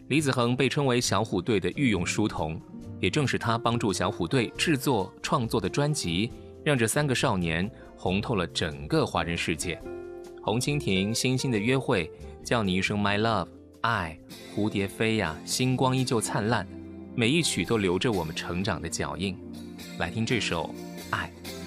李子恒被称为小虎队的御用书童，也正是他帮助小虎队制作创作的专辑，让这3个少年红透了整个华人世界。红蜻蜓、星星的约会、叫你一声 My Love、爱、蝴蝶飞呀、星光依旧灿烂，每一曲都留着我们成长的脚印。来听这首《爱》。